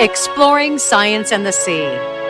Exploring Science and the Sea.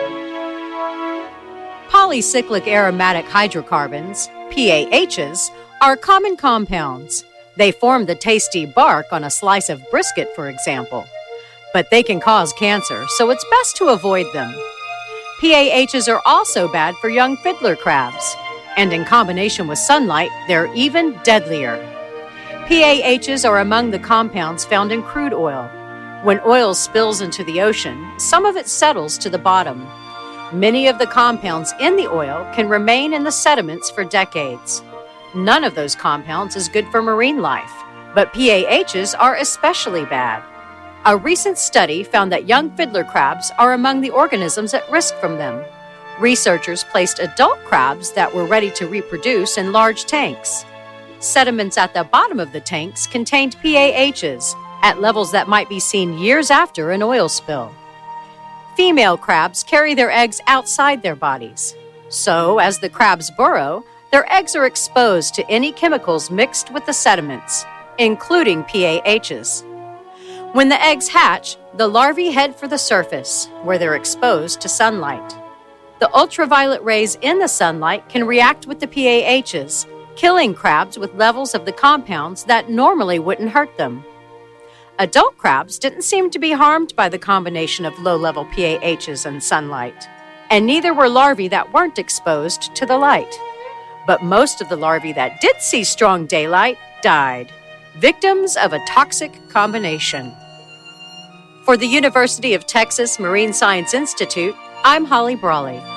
Polycyclic aromatic hydrocarbons, PAHs, are common compounds. They form the tasty bark on a slice of brisket, for example. But they can cause cancer, so it's best to avoid them. PAHs are also bad for young fiddler crabs, and in combination with sunlight, they're even deadlier. PAHs are among the compounds found in crude oil. When oil spills into the ocean, some of it settles to the bottom. Many of the compounds in the oil can remain in the sediments for decades. None of those compounds is good for marine life, but PAHs are especially bad. A recent study found that young fiddler crabs are among the organisms at risk from them. Researchers placed adult crabs that were ready to reproduce in large tanks. Sediments at the bottom of the tanks contained PAHs at levels that might be seen years after an oil spill. Female crabs carry their eggs outside their bodies. So, as the crabs burrow, their eggs are exposed to any chemicals mixed with the sediments, including PAHs. When the eggs hatch, the larvae head for the surface, where they're exposed to sunlight. The ultraviolet rays in the sunlight can react with the PAHs, killing crabs with levels of the compounds that normally wouldn't hurt them. Adult crabs didn't seem to be harmed by the combination of low-level PAHs and sunlight, and neither were larvae that weren't exposed to the light. But most of the larvae that did see strong daylight died, victims of a toxic combination. For the University of Texas Marine Science Institute, I'm Holly Brawley.